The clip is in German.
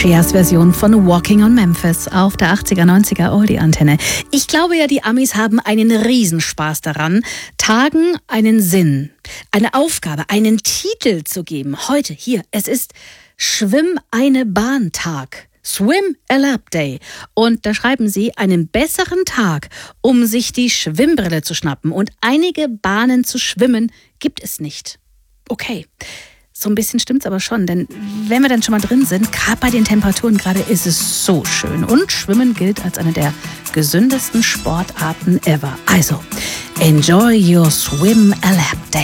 Sheas Version von Walking on Memphis auf der 80er, 90er Oldie-Antenne. Ich glaube ja, die Amis haben einen Riesenspaß daran, Tagen einen Sinn, eine Aufgabe, einen Titel zu geben. Heute, hier, es ist Schwimm eine Bahn-Tag. Swim a Lap Day. Und da schreiben sie einen besseren Tag, um sich die Schwimmbrille zu schnappen. Und einige Bahnen zu schwimmen gibt es nicht. Okay, so ein bisschen stimmt's aber schon, denn wenn wir dann schon mal drin sind, gerade bei den Temperaturen gerade, ist es so schön. Und Schwimmen gilt als eine der gesündesten Sportarten ever. Also, enjoy your Swim a Lap Day.